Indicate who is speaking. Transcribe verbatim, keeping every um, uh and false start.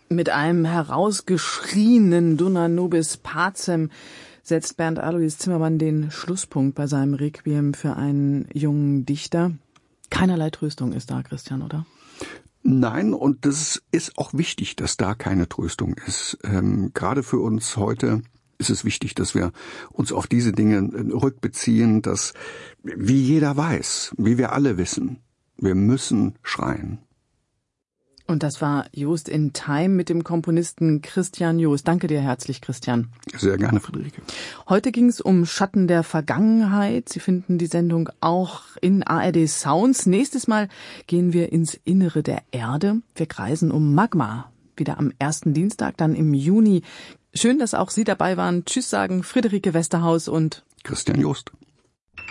Speaker 1: Mit einem herausgeschrienen Dona nobis pacem setzt Bernd Alois Zimmermann den Schlusspunkt bei seinem Requiem für einen jungen Dichter. Keinerlei Tröstung ist da, Christian, oder?
Speaker 2: Nein, und das ist auch wichtig, dass da keine Tröstung ist. Ähm, gerade für uns heute ist es wichtig, dass wir uns auf diese Dinge rückbeziehen, dass, wie jeder weiß, wie wir alle wissen, wir müssen schreien.
Speaker 1: Und das war Joost in Time mit dem Komponisten Christian Joost. Danke dir herzlich, Christian.
Speaker 2: Sehr gerne, Friederike.
Speaker 1: Heute ging es um Schatten der Vergangenheit. Sie finden die Sendung auch in A R D Sounds. Nächstes Mal gehen wir ins Innere der Erde. Wir kreisen um Magma. Wieder am ersten Dienstag, dann im Juni. Schön, dass auch Sie dabei waren. Tschüss sagen Friederike Westerhaus und
Speaker 2: Christian Joost.